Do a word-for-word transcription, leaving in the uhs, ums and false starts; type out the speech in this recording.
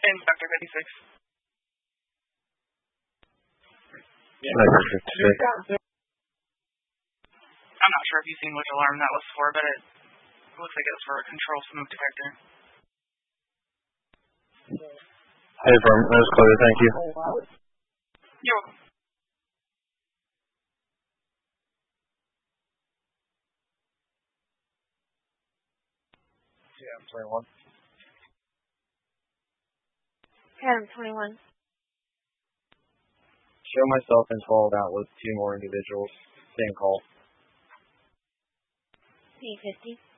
name's Doctor fifty-six. Yeah. Doctor fifty-six. I'm not sure if you've seen which alarm that was for, but it looks like it was for a control smoke detector. Hey, firm. That was clear. Thank you. You're welcome. Yeah, I'm twenty-one. Adam twenty-one. Show myself and followed out with two more individuals. Same call. P fifty.